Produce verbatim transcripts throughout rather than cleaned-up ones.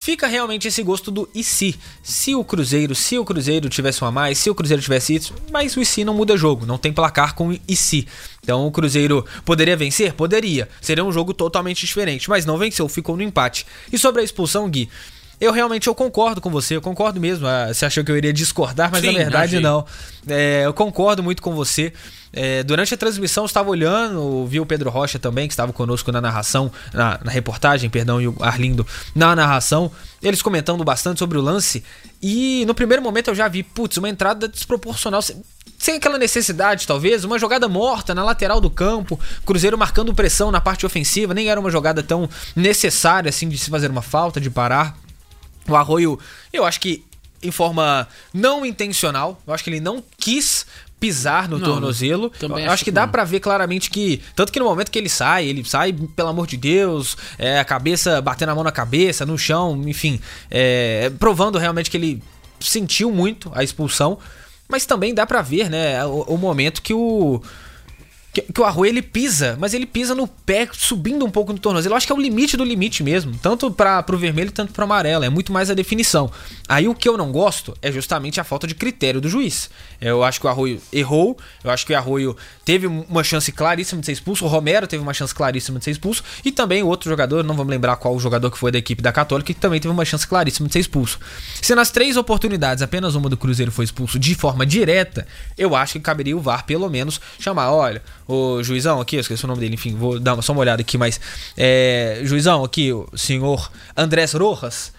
fica realmente esse gosto do e se. Se o Cruzeiro, se o Cruzeiro tivesse um a mais, se o Cruzeiro tivesse isso, mas o e se não muda jogo, não tem placar com e se. Então o Cruzeiro poderia vencer? Poderia. Seria um jogo totalmente diferente, mas não venceu, ficou no empate. E sobre a expulsão, Gui, eu realmente eu concordo com você, eu concordo mesmo. Você achou que eu iria discordar, mas Sim, na verdade achei. não. É, eu concordo muito com você. É, durante a transmissão eu estava olhando, vi o Pedro Rocha também, que estava conosco na narração, na, na reportagem, perdão, e o Arlindo na narração, eles comentando bastante sobre o lance, e no primeiro momento eu já vi, putz, uma entrada desproporcional, sem, sem aquela necessidade talvez, uma jogada morta na lateral do campo, Cruzeiro marcando pressão na parte ofensiva, nem era uma jogada tão necessária assim de se fazer uma falta, de parar. O Arroio, eu acho que em forma não intencional, eu acho que ele não quis pisar no não, tornozelo. Eu acho, acho que dá não. pra ver claramente que, tanto que no momento que ele sai, ele sai, pelo amor de Deus, é, a cabeça, batendo a mão na cabeça, no chão, enfim, é, provando realmente que ele sentiu muito a expulsão, mas também dá pra ver, né, o, o momento que o Que, que o Arroio ele pisa, mas ele pisa no pé, subindo um pouco no tornozelo. Eu acho que é o limite do limite mesmo, tanto para pro vermelho, tanto pro amarelo. É muito mais a definição. Aí o que eu não gosto é justamente a falta de critério do juiz. Eu acho que o Arroio errou, eu acho que o Arroio teve uma chance claríssima de ser expulso, o Romero teve uma chance claríssima de ser expulso, e também o outro jogador, não vamos lembrar qual o jogador que foi da equipe da Católica, que também teve uma chance claríssima de ser expulso. Se nas três oportunidades apenas uma do Cruzeiro foi expulso de forma direta, eu acho que caberia o V A R pelo menos chamar, olha, o juizão aqui, eu esqueci o nome dele, enfim, vou dar uma, só uma olhada aqui, mas é, juizão aqui, o senhor Andrés Rojas,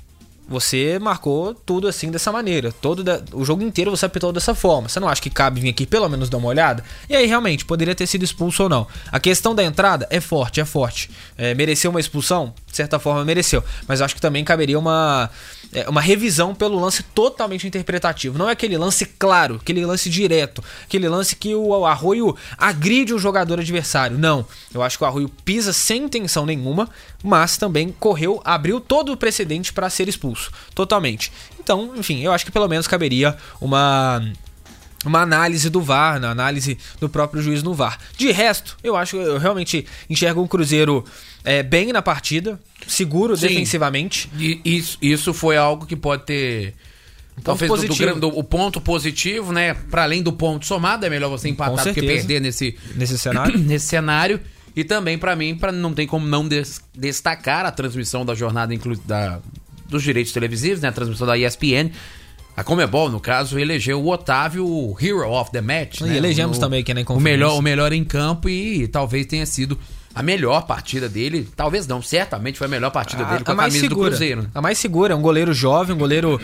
você marcou tudo assim dessa maneira, todo da, o jogo inteiro você apitou dessa forma, você não acha que cabe vir aqui pelo menos dar uma olhada? E aí realmente, poderia ter sido expulso ou não. A questão da entrada é forte, é forte, é, mereceu uma expulsão? De certa forma mereceu, mas acho que também caberia uma, é, uma revisão pelo lance totalmente interpretativo, não é aquele lance claro, aquele lance direto, aquele lance que o Arroio agride o jogador adversário, não, eu acho que o Arroio pisa sem intenção nenhuma, mas também correu, abriu todo o precedente para ser expulso, totalmente. Então, enfim, eu acho que pelo menos caberia uma... uma análise do V A R, na análise do próprio juiz no V A R. De resto, eu acho que eu realmente enxergo um Cruzeiro é, bem na partida, seguro Sim. defensivamente. E isso, isso foi algo que pode ter... Um talvez do, do, do, o ponto positivo, né? Para além do ponto somado, é melhor você empatar do que perder nesse, nesse cenário. nesse cenário. E também, para mim, pra, não tem como não des, destacar a transmissão da jornada inclu, da, dos direitos televisivos, né? A transmissão da E S P N. A Conmebol, no caso, elegeu o Otávio o Hero of the Match. E né? elegemos o, também aqui na o melhor, o melhor em campo e talvez tenha sido a melhor partida dele. Talvez não, certamente foi a melhor partida a, dele com a, a camisa segura, do Cruzeiro. Né? A mais segura, é um goleiro jovem, um goleiro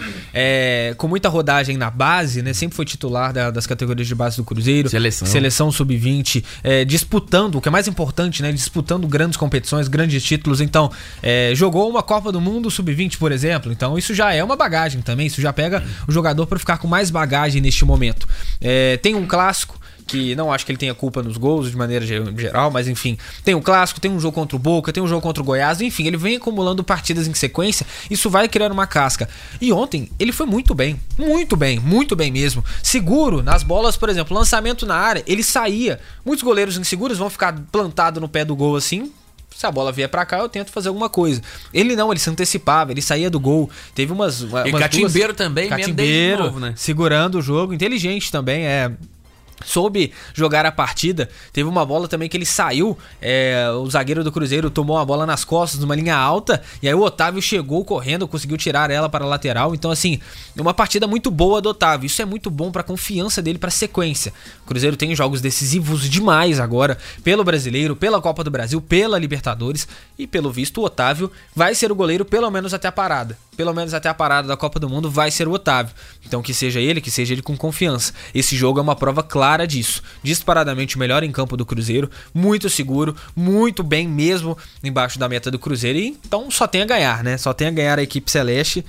é, com muita rodagem na base, né? Sempre foi titular da, das categorias de base do Cruzeiro. Seleção. Seleção sub vinte, é, disputando, o que é mais importante, né? Disputando grandes competições, grandes títulos. Então, é, jogou uma Copa do Mundo sub vinte, por exemplo. Então, isso já é uma bagagem também. Isso já pega o jogador para ficar com mais bagagem neste momento. É, tem um clássico, que não acho que ele tenha culpa nos gols de maneira geral, mas enfim, tem um clássico, tem um jogo contra o Boca, tem um jogo contra o Goiás, enfim, ele vem acumulando partidas em sequência, isso vai criando uma casca. E ontem ele foi muito bem, muito bem, muito bem mesmo, seguro nas bolas, por exemplo, lançamento na área, ele saía, muitos goleiros inseguros vão ficar plantados no pé do gol assim, se a bola vier pra cá, eu tento fazer alguma coisa. Ele não, ele se antecipava, ele saía do gol. Teve umas... umas e Catimbeiro duas... também, Catimbeiro, mesmo novo, né? Segurando o jogo, inteligente também, é... soube jogar a partida. Teve uma bola também que ele saiu, é, o zagueiro do Cruzeiro tomou a bola nas costas numa linha alta, e aí o Otávio chegou correndo, conseguiu tirar ela para a lateral. Então assim, uma partida muito boa do Otávio. Isso é muito bom para a confiança dele para a sequência. O Cruzeiro tem jogos decisivos demais agora, pelo Brasileiro, pela Copa do Brasil, pela Libertadores, e pelo visto o Otávio vai ser o goleiro pelo menos até a parada. Pelo menos até a parada da Copa do Mundo vai ser o Otávio. Então que seja ele, que seja ele com confiança. Esse jogo é uma prova clara disso. Disparadamente o melhor em campo do Cruzeiro, muito seguro, muito bem mesmo embaixo da meta do Cruzeiro, e então só tem a ganhar, né? Só tem a ganhar a equipe celeste.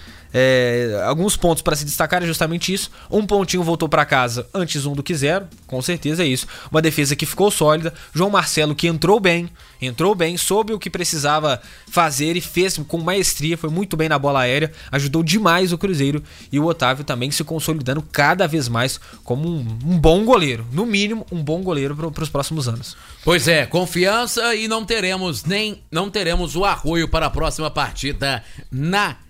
É, alguns pontos para se destacar é justamente isso. Um pontinho voltou para casa antes um do que zero, com certeza é isso. Uma defesa que ficou sólida. João Marcelo que entrou bem, entrou bem, soube o que precisava fazer e fez com maestria, foi muito bem na bola aérea, ajudou demais o Cruzeiro. E o Otávio também se consolidando cada vez mais como um, um bom goleiro, no mínimo um bom goleiro para os próximos anos. Pois é, confiança, e não teremos nem não teremos o Arroio para a próxima partida na